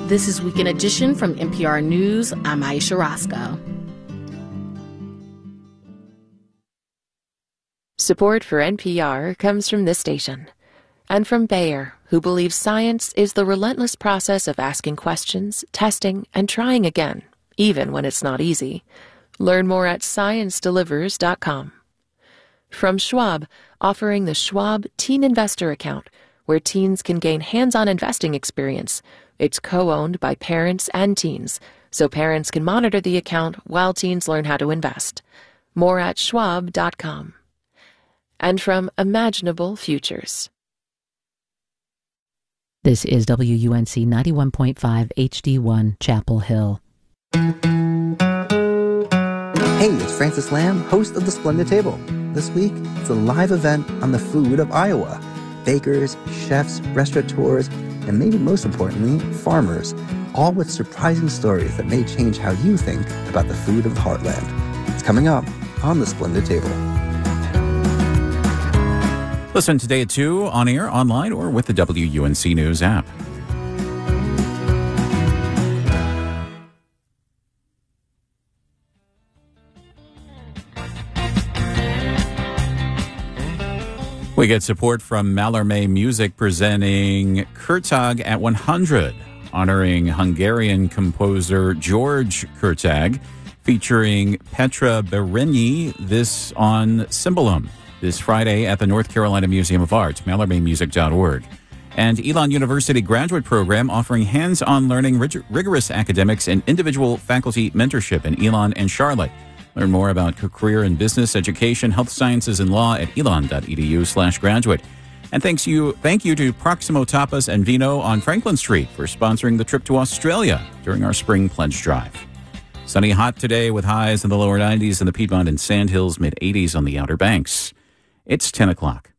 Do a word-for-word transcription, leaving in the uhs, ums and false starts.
This is Weekend Edition from N P R News. I'm Aisha Roscoe. Support for N P R comes from this station and from Bayer, who believes science is the relentless process of asking questions, testing, and trying again, even when it's not easy. Learn more at science delivers dot com. From Schwab, offering the Schwab Teen Investor Account, where teens can gain hands-on investing experience. It's co-owned by parents and teens, so parents can monitor the account while teens learn how to invest. More at schwab dot com. And from Imaginable Futures. This is W U N C ninety-one point five H D one, Chapel Hill. Hey, it's Francis Lamb, host of The Splendid Table. This week, it's a live event on the food of Iowa. Bakers, chefs, restaurateurs, and maybe most importantly, farmers, all with surprising stories that may change how you think about the food of the heartland. It's coming up on The Splendid Table. Listen today at two, on air, online, or with the W U N C News app. We get support from Mallarmé Music presenting Kurtag at one hundred, honoring Hungarian composer George Kurtag, featuring Petra Berényi, this on Cymbalum, this Friday at the North Carolina Museum of Art, mallarmé music dot org. And Elon University graduate program offering hands-on learning, rig- rigorous academics, and individual faculty mentorship in Elon and Charlotte. Learn more about career and business, education, health sciences, and law at elon.edu slash graduate. And thanks you, thank you to Proximo Tapas and Vino on Franklin Street for sponsoring the trip to Australia during our spring pledge drive. Sunny hot today with highs in the lower nineties in the Piedmont and Sandhills, mid-eighties on the Outer Banks. It's ten o'clock.